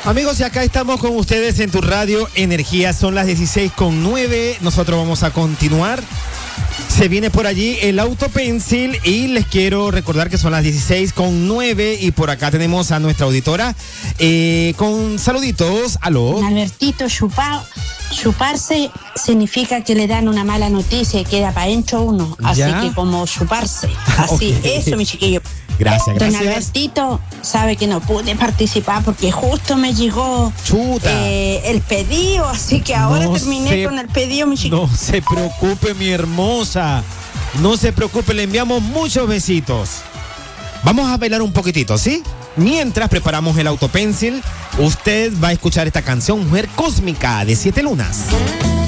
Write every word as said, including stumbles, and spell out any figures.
Amigos, y acá estamos con ustedes en tu radio Energía. Son las dieciséis con nueve. Nosotros vamos a continuar. Se viene por allí el Autopencil y les quiero recordar que son las dieciséis con nueve y por acá tenemos a nuestra auditora eh, con saluditos. Aló. Albertito, chupado. Chuparse significa que le dan una mala noticia y queda para dentro uno. Así ¿Ya? que como chuparse. Así, Okay. Eso, mi chiquillo. Gracias, Don gracias. Albertito sabe que no pude participar porque justo me llegó Chuta. eh, el pedido, así que ahora No terminé se- con el pedido, mi chiquillo. No se preocupe, mi hermosa. No se preocupe, le enviamos muchos besitos. Vamos a bailar un poquitito, ¿sí? Mientras preparamos el Autopencil, usted va a escuchar esta canción, Mujer Cósmica, de Siete Lunas.